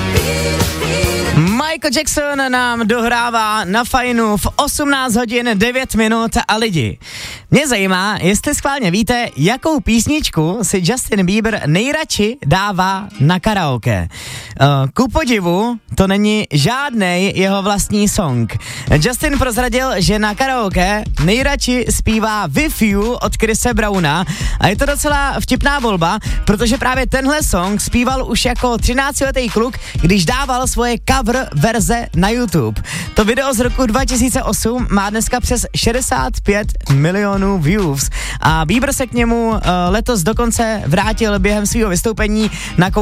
Michael Jackson nám dohrává na Fajnu v 18 hodin 9 minut a lidi. Mě zajímá, jestli schválně víte, jakou písničku si Justin Bieber nejradši dává na karaoke. Ku podivu, to není žádnej jeho vlastní song. Justin prozradil, že na karaoke nejradši zpívá With You od Chrise Browna a je to docela vtipná volba, protože právě tenhle song zpíval už jako 13letý kluk, když dával svoje cover verze na YouTube. To video z roku 2008 má dneska přes 65 milionů views a Bieber se k němu letos dokonce vrátil během svého vystoupení na